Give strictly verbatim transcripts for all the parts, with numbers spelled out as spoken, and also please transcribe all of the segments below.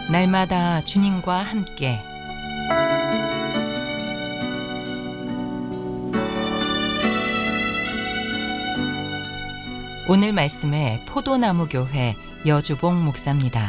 날마다 주님과 함께 오늘 말씀은 포도나무 교회 여주봉 목사입니다.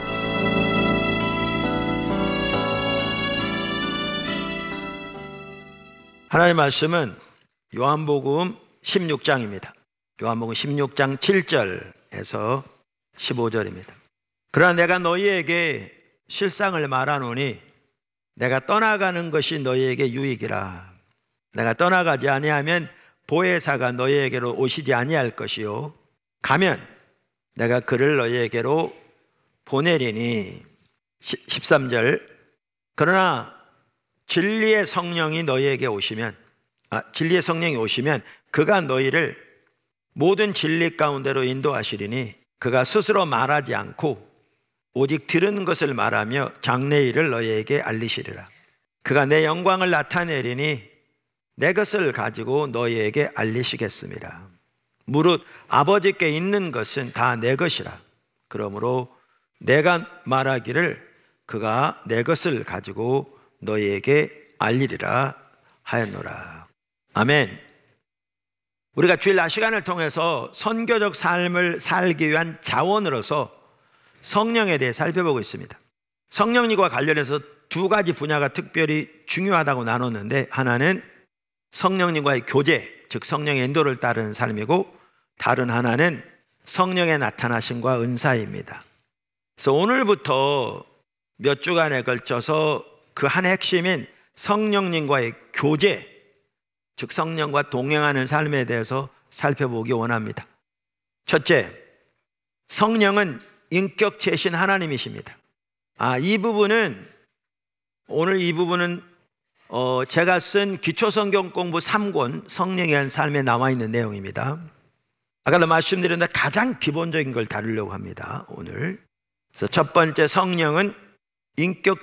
하나님의 말씀은 요한복음 십육 장입니다. 요한복음 십육 장 칠 절에서 십오 절입니다. 그러나 내가 너희에게 실상을 말하노니 내가 떠나가는 것이 너희에게 유익이라. 내가 떠나가지 아니하면 보혜사가 너희에게로 오시지 아니할 것이요 가면 내가 그를 너희에게로 보내리니. 십삼 절 그러나 진리의 성령이 너희에게 오시면 아, 진리의 성령이 오시면 그가 너희를 모든 진리 가운데로 인도하시리니 그가 스스로 말하지 않고 오직 들은 것을 말하며 장래일을 너희에게 알리시리라. 그가 내 영광을 나타내리니 내 것을 가지고 너희에게 알리시겠습니다. 무릇 아버지께 있는 것은 다 내 것이라. 그러므로 내가 말하기를 그가 내 것을 가지고 너희에게 알리리라 하였노라. 아멘. 우리가 주일 낮 시간을 통해서 선교적 삶을 살기 위한 자원으로서 성령에 대해 살펴보고 있습니다. 성령님과 관련해서 두 가지 분야가 특별히 중요하다고 나눴는데, 하나는 성령님과의 교제, 즉 성령의 인도를 따르는 삶이고, 다른 하나는 성령의 나타나심과 은사입니다. 그래서 오늘부터 몇 주간에 걸쳐서 그 한 핵심인 성령님과의 교제, 즉 성령과 동행하는 삶에 대해서 살펴보기 원합니다. 첫째, 성령은 인격체신 하나님이십니다. 아, 이 부분은 오늘 이 부분은 어, 제가 쓴 기초성경 공부 삼 권 성령에 대한 삶에 나와 있는 내용입니다. 아까도 말씀드렸는데 가장 기본적인 걸 다루려고 합니다, 오늘. 그래서 첫 번째, 성령은 인격